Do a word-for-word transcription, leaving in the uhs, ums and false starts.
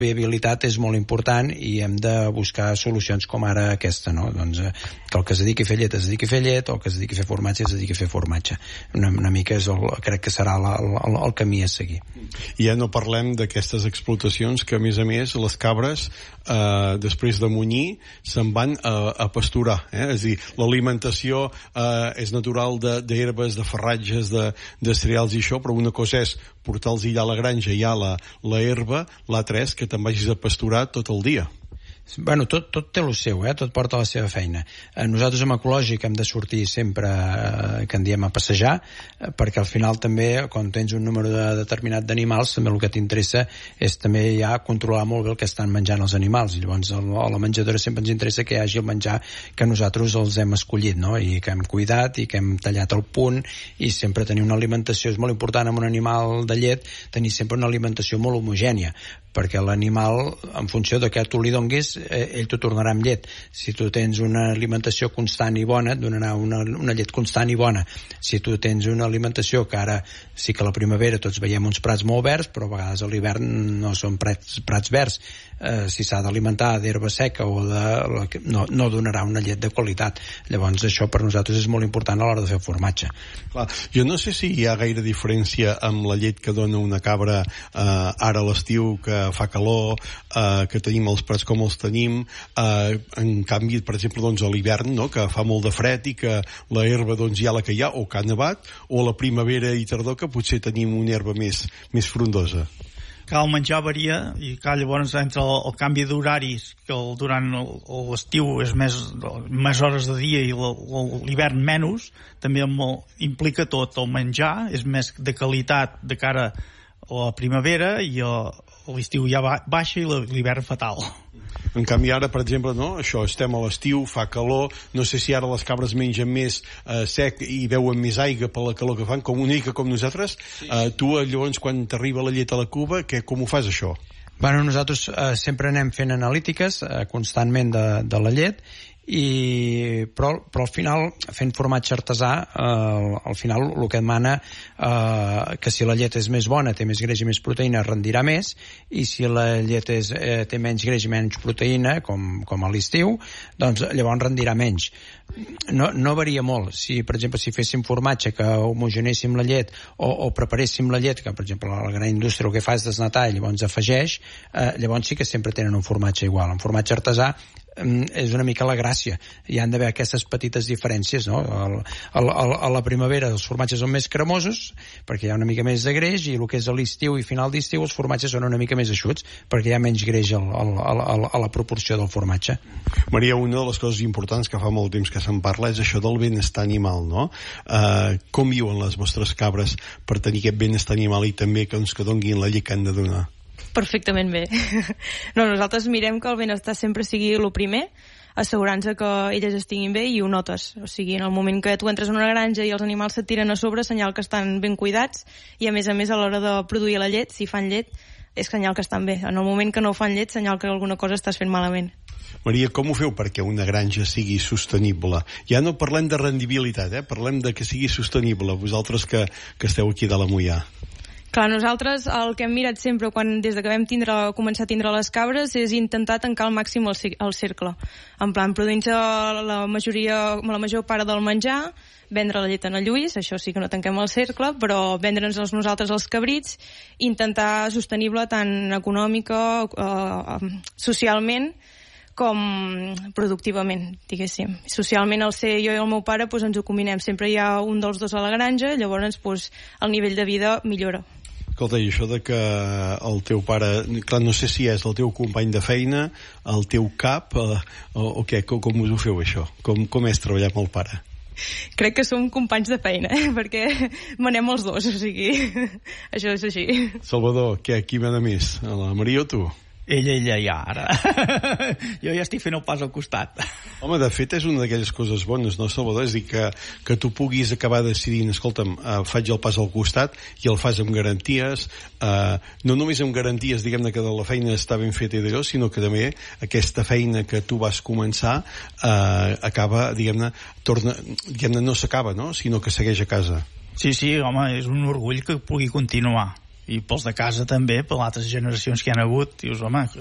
viabilitat és molt important i hem de buscar solucions com ara aquesta, no? Doncs eh, que el que es dediqui a fer llet es dediqui a fer llet, o el que es dediqui a fer formatge es dediqui a fer formatge. Una, una mica és el, crec que serà la, el, el camí a seguir. I ja no parlem d'aquestes explotacions que, a més a més, les cabres eh, després de munyir se'n van a, a pasturar, eh? És a dir, l'alimentació eh, és natural d'herbes, de, de ferratges, de, de cereals i això, però una cosa és portar-los allà a la granja, ja la, la herba, l'altra és que te'n vagis a pasturar tot el dia. Bueno, tot, tot té el seu, eh? Tot porta la seva feina. Eh, nosaltres amb Ecològic hem de sortir sempre eh, que en diem a passejar, eh, perquè al final també, quan tens un número de, determinat d'animals, també el que t'interessa és també ja controlar molt bé el que estan menjant els animals, i llavors el, a la menjadora sempre ens interessa que hi hagi el menjar que nosaltres els hem escollit, no? I que hem cuidat i que hem tallat el punt, i sempre tenir una alimentació, és molt important amb un animal de llet, tenir sempre una alimentació molt homogènia, perquè l'animal, en funció de què tu li donguis, eh, ell t'ho tornarà amb llet. Si tu tens una alimentació constant i bona, et donarà una, una llet constant i bona. Si tu tens una alimentació que ara sí que a la primavera tots veiem uns prats molt verds, però a vegades a l'hivern no són prats, prats verds, eh, si s'ha d'alimentar d'herba seca o de, no, no donarà una llet de qualitat. Llavors això per nosaltres és molt important a l'hora de fer formatge. Clar, jo no sé si hi ha gaire diferència amb la llet que dona una cabra eh, ara a l'estiu, que fa calor, eh, que tenim els prats com els tenim, eh, en canvi, per exemple, doncs, a l'hivern, no?, que fa molt de fred i que la herba doncs, hi ha la que hi ha, o que ha nevat, o a la primavera i tardor, que potser tenim una herba més, més frondosa. Que el menjar varia, i que llavors entre el, el canvi d'horaris, que el, durant l'estiu és més, més hores de dia i l'hivern menys, també molt, implica tot. El menjar és més de qualitat de cara a la primavera, i a l'estiu ja baixa i l'hivern fatal. En canvi ara, per exemple, no? Això, estem a l'estiu, fa calor, no sé si ara les cabres mengen més eh, sec i beuen més aigua per la calor que fan, com una mica com nosaltres. Sí. Eh, tu, llavors, quan t'arriba la llet a la cuba, que, com ho fas, això? Bueno, nosaltres eh, sempre anem fent analítiques eh, constantment de, de la llet, i però, però al final fent formatge artesà eh, al final el que demana eh, que si la llet és més bona, té més greix i més proteïna, rendirà més, i si la llet és, eh, té menys greix i menys proteïna, com, com a l'estiu, doncs llavors rendirà menys. No, no varia molt. Si, per exemple, si féssim formatge que homogenéssim la llet o, o preparéssim la llet, que per exemple la gran indústria el que fa és desnatar i llavors afegeix, eh, llavors sí que sempre tenen un formatge igual. En formatge artesà és una mica la gràcia, hi han d'haver aquestes petites diferències, no? El, el, el, a la primavera els formatges són més cremosos perquè hi ha una mica més de greix, i el que és a l'estiu i final d'estiu els formatges són una mica més eixuts perquè hi ha menys greix al, al, al, a la proporció del formatge. Maria, una de les coses importants que fa molt temps que se'n parla és això del benestar animal, no? Uh, com viuen les vostres cabres per tenir aquest benestar animal i també que, doncs, que donguin la llet que han de donar? Perfectament bé. No, nosaltres mirem que el benestar sempre sigui el primer, assegurant-se que elles estiguin bé, i ho notes. O sigui, en el moment que tu entres en una granja i els animals se't tiren a sobre, senyal que estan ben cuidats, i a més a més a l'hora de produir la llet, si fan llet, és senyal que estan bé. En el moment que no fan llet, senyal que alguna cosa estàs fent malament. Maria, com ho feu perquè una granja sigui sostenible? Ja no parlem de rendibilitat, eh? Parlem de que sigui sostenible, vosaltres que, que esteu aquí de la Moià. Clar, nosaltres el que hem mirat sempre quan des que vam tindre, començar a tindre les cabres és intentar tancar al màxim el, el cercle. En plan, produint-se la majoria, la major part del menjar, vendre la llet en el Lluís, això sí que no tanquem el cercle, però vendre'ns els nosaltres els cabrits, intentar sostenible tant econòmica, eh, socialment, com productivament, diguéssim. Socialment, el ser jo i el meu pare, doncs, ens ho combinem. Sempre hi ha un dels dos a la granja, llavors doncs, el nivell de vida millora. Escolta, i això de que el teu pare, clar, no sé si és el teu company de feina, el teu cap, eh, o, o què, com, com us ho feu això? Com, com és treballar amb el pare? Crec que som companys de feina, eh? Perquè manem els dos, o sigui, això és així. Salvador, què, qui mana més? La Maria o tu? Ella, ella, ja, ara. Jo ja estic fent el pas al costat. Home, de fet, és una d'aquelles coses bones, no, Salvador? És dir, que, que tu puguis acabar decidint, escolta'm, eh, faig el pas al costat, i el fas amb garanties, eh, no només amb garanties, diguem-ne, que la feina està ben feta i d'allò, sinó que també aquesta feina que tu vas començar eh, acaba, diguem-ne, torna, diguem-ne, no s'acaba, no?, sinó que segueix a casa. Sí, sí, home, és un orgull que pugui continuar. i pels de casa també, per altres generacions que hi han hagut, dius, home,